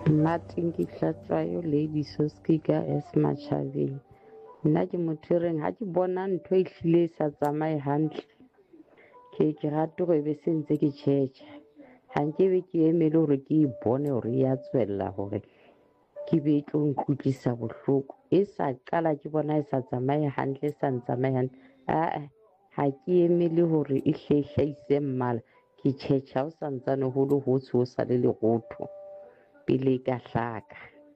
Martin ke hlatswa yo Lady Soski ka S Machabeng. Nna ke motho e reng ha ke bona ntho e hlile e sa tsamaye hantle ke rate go be se ntse ke tjhetjha ha nke be ke emele hore ke e bone hore ya tswella hore ke be tlo nkutlisa bohloko e sa qala ke bona e sa tsamaye hantle e sa ntsamaye hantle ha ke emele hore e hlaise mmala ke tjhetjha o sa ntsane ho le hotsho ho sa le lerotho pele ka hlaka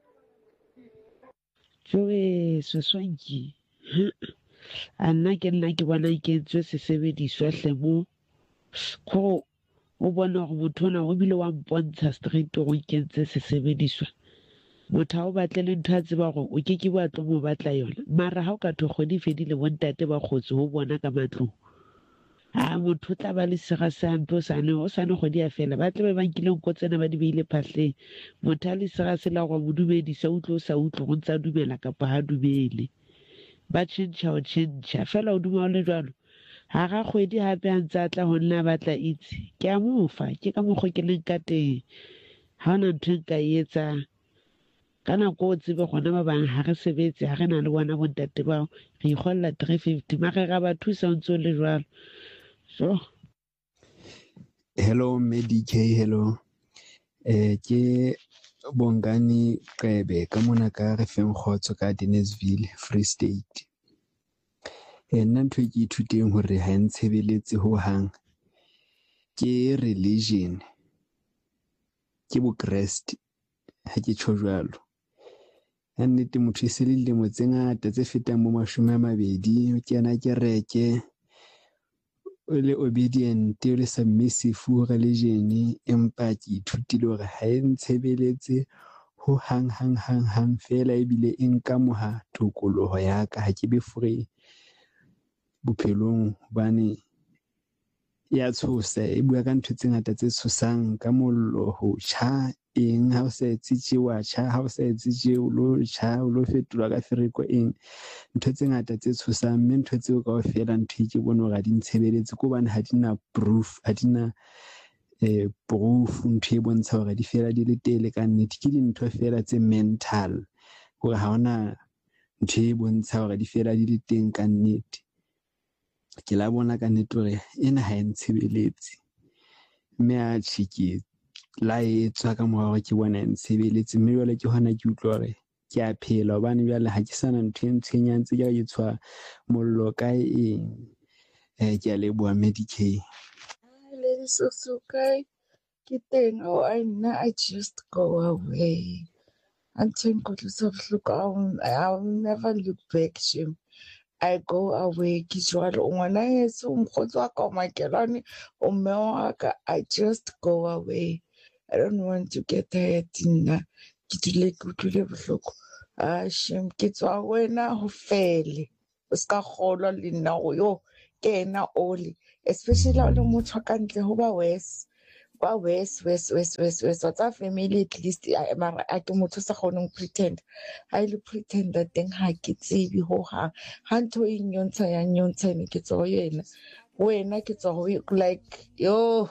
joe seswanki nna ke bona ke etswe sesebediswa hle mo ko o bona gore motho ona o bile wa mpontsha straight go ikentse sesebediswa motho ha o batle le ntho a tseba gore o ke ba tlo mo batla yona mara ha o ka tho kgwedi fedile bontate ba kgotse ho bona ka matlong motho o tla ba le sega se hampe o sane kgwedi ya fela ba tlabe ba nkile nko tsena ba di beile phahleng motho a le sega se la go mo dumedisa o tlo sa utlwe go ntse a dumela kapa ha dumele ba tšhentšha fela o duma o le jalo ha ga kgwedi hape a ntse a tla go nna batla itse ke a mofa ke ka mokgwa ke leng ka teng ha ona ntho e nka e etsang ka nako o tsebe gona ba bang ha re sebetse ha re na le bona bontate bao re ikgolla 350 mare ga ba thusa o ntse o le jwalo so hello Medicare hello ke Bongani Qebe ka mona ka re feng khotso ka Dennisville Free State nna ntho e ke ithuteng hore ha ntshebeletse ho hang ke religion ke bo Christ ha ke tjho jwalo ha nnete motho e se le dilemo tse ngata tse fetang bo 20 o kena kereke o le obedient o le submissive ho religion empa ke ithutile hore ha e ntshebeletse ho hang fela ebile e nka moha tokoloho ya ka ha ke be free bophelong bane ya tshosa e bua ka ntho tse ngata tse tshosang ka mollo ho tjha eng ha o sa etse tjewa tjha ha o sa etse tje o lo tjha o lo fetolwa ka fereko eng ntho tse ngata tse tshosang mme ntho tseo kaofela ntho e ke bone hore ha di ntshebeletse ko bane ha di na proof ha di na proof ntho e bontsha hore di fela di le tele ka nnete ke dintho fela tse mental hore ha ona ntho e bontsha hore di fela di le teng ka nnete ke la bona ka nnete hore ena ha e ntshebeletse mme a tshike la etswa ka mora hore ke bona e ntshebeletse mme jwale ke hona ke utlwa hore ke a phela hobane jwale ha ke sana ntho e ntshwenyang tse ke tshwa mollo ka eng ke a leboha Medicare Lady Susukai ke teng I just go away until I'll never look back Jim. I go away ke jwalo ngwana yeso mokgotsi wa ka o makelwane o mme wa ka I just go away I don't want to get hurt nna ke dile ke utlwile bohloko shame ke tswa wena ho fele o ska kgolwa le nna go yo ke ena oli especially le motho ka ntle ho ba worse tsa family at least mara a ke motho sa kgoneng pretend ha ile pretend teng ha ke tsebe ho ha ntho e nyontsha ya nyontsha ne ke tswa yena wena ke tswa like yo